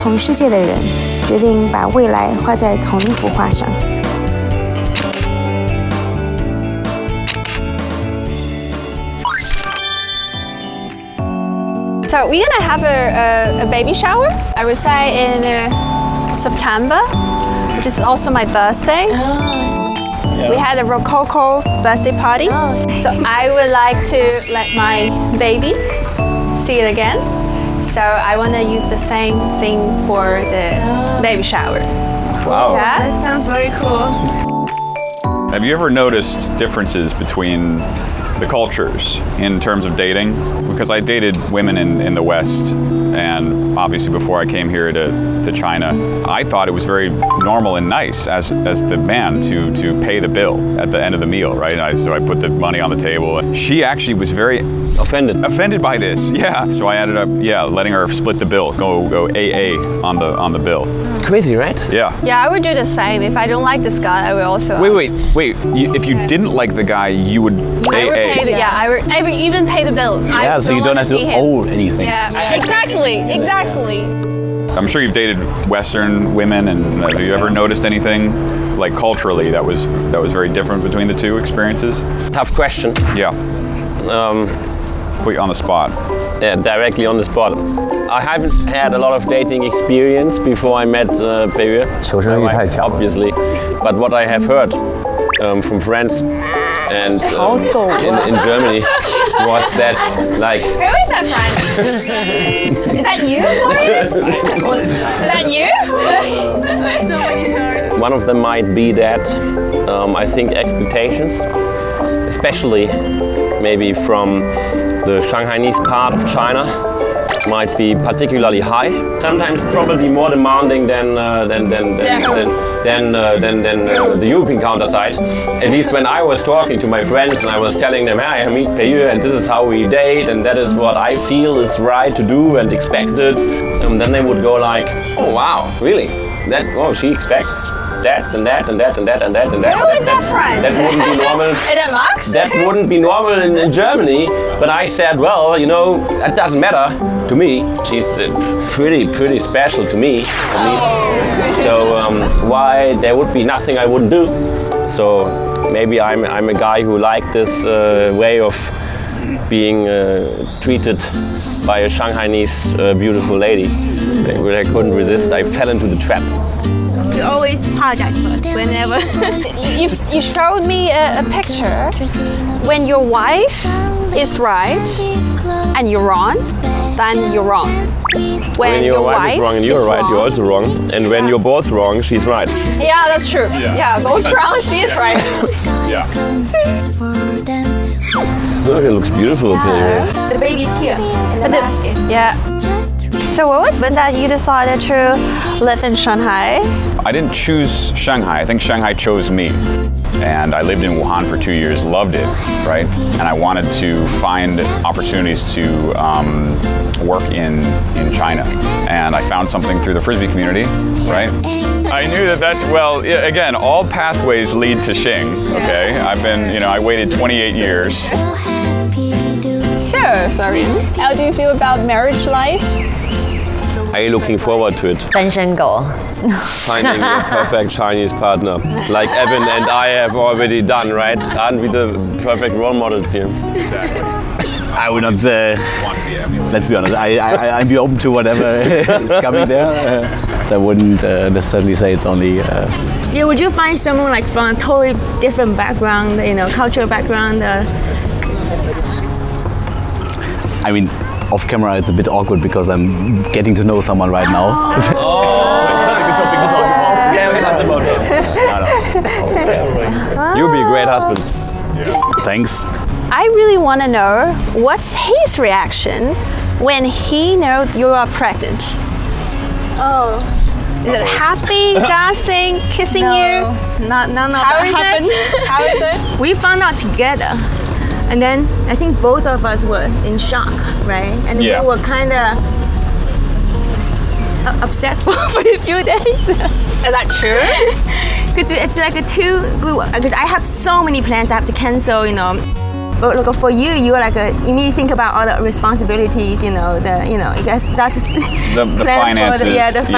同世界的人决定把未来画在同一幅画上。 So we're gonna have a baby shower. I would say in September, which is also my birthday. We had a Rococo birthday party. So I would like to let my baby see it again. So I want to use the same thing for the baby shower. Wow. Yeah? That sounds very cool. Have you ever noticed differences between the cultures in terms of dating? Because I dated women in the West, and obviously before I came here to China, I thought it was very normal and nice as the man to pay the bill at the end of the meal, right? So I put the money on the table. She actually was very offended by this, yeah. So I ended up, letting her split the bill, go AA on the bill. Crazy, right? Yeah. Yeah, I would do the same. If I don't like this guy, I would also. Wait. If you didn't like the guy, you would AA. I would even pay the bill. Yeah, so you don't have to owe anything. Yeah, exactly. I'm sure you've dated Western women, and have you ever noticed anything like culturally that was very different between the two experiences? Tough question. Yeah. Put you on the spot. Yeah, directly on the spot. I haven't had a lot of dating experience before I met Pei Yue, obviously. But what I have heard from friends and in Germany was that, like... Who is that friend? Is that you, Florian? Is that you? So many stories. One of them might be that I think expectations, especially maybe from the Shanghainese part of China, might be particularly high. Sometimes probably more demanding than the European counterside. At least when I was talking to my friends and I was telling them, hey, I meet Pei Yue and this is how we date and that is what I feel is right to do and expected. And then they would go like, oh wow, really? She expects that and that and that and that and that and that. Who is that friend? That wouldn't be normal. Is that Max? That wouldn't be normal in Germany. But I said, well, you know, that doesn't matter to me. She's pretty special to me, at least. So why there would be nothing I wouldn't do? So maybe I'm a guy who liked this way of being treated by a Shanghainese beautiful lady. I couldn't resist. I fell into the trap. You always apologize first whenever. You showed me a picture when your wife is right and you're wrong, then you're wrong. When your wife is wrong and you're right, you're also wrong. And when you're both wrong, she's right. Yeah, that's true. Yeah, both wrong, she is right. Yeah. Look, it looks beautiful up here. The baby's here in the basket. Yeah. So what was when that you decided to live in Shanghai? I didn't choose Shanghai. I think Shanghai chose me. And I lived in Wuhan for 2 years, loved it, right? And I wanted to find opportunities to work in China. And I found something through the Frisbee community, right? I knew that's, well, again, all pathways lead to Xing, okay? I waited 28 years. So, Florian, how do you feel about marriage life? Are you looking forward to it? 单身狗 Finding a perfect Chinese partner, like Evan and I have already done, right? Aren't we the perfect role models here? Exactly. I would not, let's be honest, I'd be open to whatever is coming there. So I wouldn't necessarily say it's only... Yeah, would you find someone like from a totally different background, cultural background? I mean, off camera it's a bit awkward because I'm getting to know someone right now. You'll be a great husband. Thanks. I really want to know what's his reaction when he knows you are pregnant. Oh. Is it happy, dancing, kissing you? None of How that is happened. it? How is it? We found out together. And then I think both of us were in shock, right? And we were kind of upset for a few days. Is that true? Because it's like because I have so many plans I have to cancel, But look, for you immediately think about all the responsibilities, you guess that's the finances. The